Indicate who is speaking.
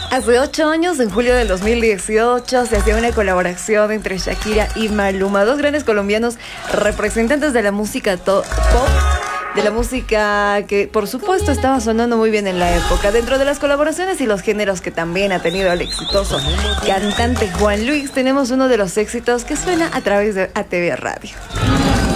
Speaker 1: Hace 8 años, en julio del 2018, se hacía una colaboración entre Shakira y Maluma, dos grandes colombianos representantes de la música pop, de la música que por supuesto estaba sonando muy bien en la época. Dentro de las colaboraciones y los géneros que también ha tenido el exitoso cantante Juan Luis, tenemos uno de los éxitos que suena a través de ATV Radio.